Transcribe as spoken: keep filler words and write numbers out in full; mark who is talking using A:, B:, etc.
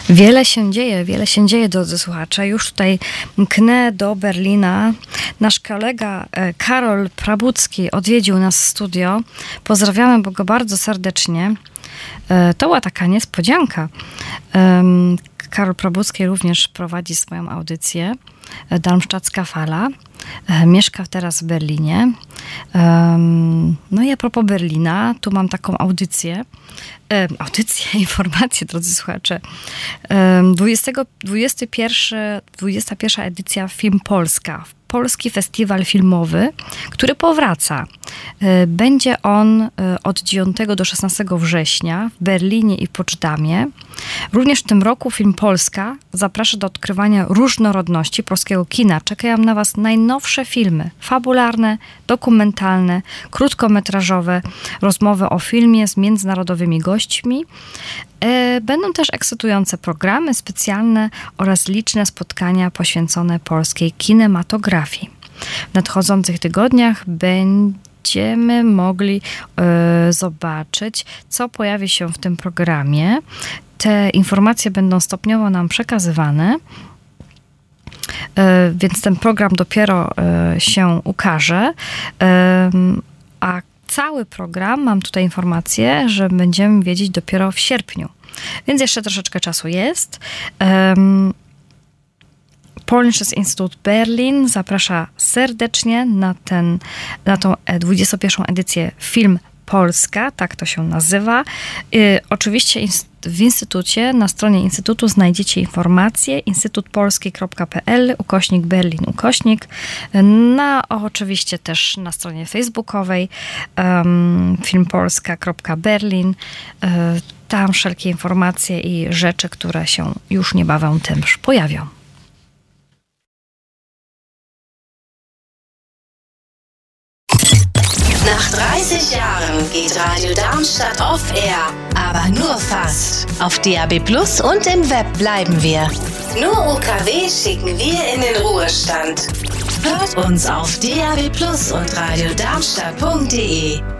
A: Wiele się dzieje, wiele się dzieje, drodzy słuchacze. Już tutaj mknę do Berlina. Nasz kolega Karol Prabucki odwiedził nas w studio. Pozdrawiamy go bardzo serdecznie. To była taka niespodzianka. Karol Prabucki również prowadzi swoją audycję Darmstadtska Fala. Mieszka teraz w Berlinie. No i a propos Berlina, tu mam taką audycję. Audycję, informację, drodzy słuchacze. dwudziesta pierwsza edycja Film Polska. Polski Festiwal Filmowy, który powraca. Będzie on od dziewiątego do szesnastego września w Berlinie i w Poczdamie. Również w tym roku Film Polska zaprasza do odkrywania różnorodności polskiego kina. Czekają na was najnowsze filmy fabularne, dokumentalne, krótkometrażowe, rozmowy o filmie z międzynarodowymi gośćmi. Będą też ekscytujące programy specjalne oraz liczne spotkania poświęcone polskiej kinematografii. W nadchodzących tygodniach będziemy mogli e, zobaczyć, co pojawi się w tym programie. Te informacje będą stopniowo nam przekazywane, e, więc ten program dopiero e, się ukaże. E, a cały program, mam tutaj informację, że będziemy wiedzieć dopiero w sierpniu. Więc jeszcze troszeczkę czasu jest. Um, Polnisches Institut Berlin zaprasza serdecznie na, ten, na tą dwudziestą pierwszą edycję Film Polska, tak to się nazywa. Y, oczywiście w instytucie, na stronie instytutu znajdziecie informacje instytutpolski kropka p l, ukośnik Berlin, ukośnik. Na, oczywiście też na stronie facebookowej um, filmpolska kropka berlin. Y, tam wszelkie informacje i rzeczy, które się już niebawem też pojawią.
B: Nach dreißig Jahren geht Radio Darmstadt off air, aber nur fast. Auf D A B Plus und im Web bleiben wir. Nur U K W schicken wir in den Ruhestand. Hört uns auf D A B Plus und radiodarmstadt punkt de.